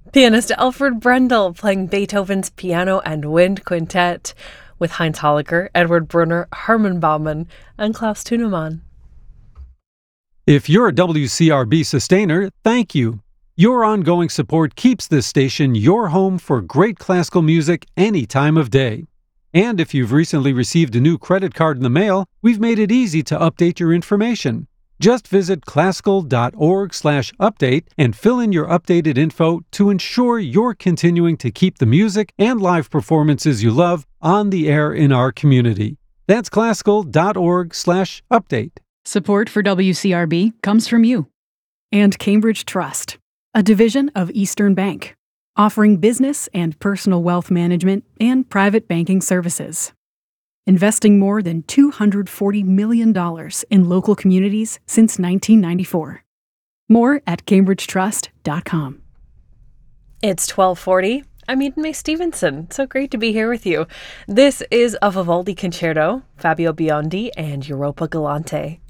Pianist Alfred Brendel playing Beethoven's Piano and Wind Quintet with Heinz Holliger, Edward Brunner, Hermann Baumann, and Klaus Tunemann. If you're a WCRB sustainer, thank you. Your ongoing support keeps this station your home for great classical music any time of day. And if you've recently received a new credit card in the mail, we've made it easy to update your information. Just visit classical.org/update and fill in your updated info to ensure you're continuing to keep the music and live performances you love on the air in our community. That's classical.org/update. Support for WCRB comes from you. And Cambridge Trust, a division of Eastern Bank, offering business and personal wealth management and private banking services. Investing more than $240 million in local communities since 1994. More at cambridgetrust.com. It's 12:40. I'm Eden May Stevenson. So great to be here with you. This is a Vivaldi concerto, Fabio Biondi and Europa Galante.